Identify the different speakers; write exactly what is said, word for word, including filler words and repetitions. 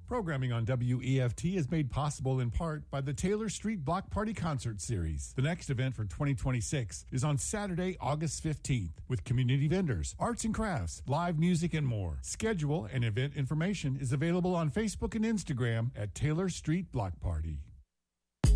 Speaker 1: Programming on W E F T is made possible in part by the Taylor Street Block Party Concert Series. The next event for twenty twenty-six is on Saturday, August fifteenth, with community vendors, arts and crafts, live music, and more. Schedule and event information is available on Facebook and Instagram at Taylor Street Block Party.